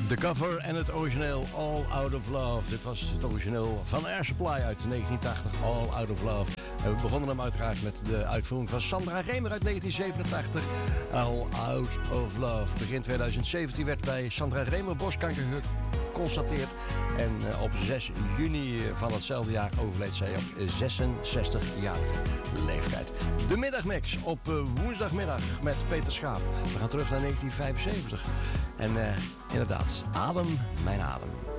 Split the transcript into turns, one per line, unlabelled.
De cover en het origineel All Out of Love. Dit was het origineel van Air Supply uit 1980, All Out of Love. En we begonnen hem uiteraard met de uitvoering van Sandra Remer uit 1987, All Out of Love. Begin 2017 werd bij Sandra Remer borstkanker geconstateerd. En op 6 juni van hetzelfde jaar overleed zij op 66-jarige leeftijd. De middagmix op woensdagmiddag met Peter Schaap. We gaan terug naar 1975. En inderdaad, Adem, mijn adem.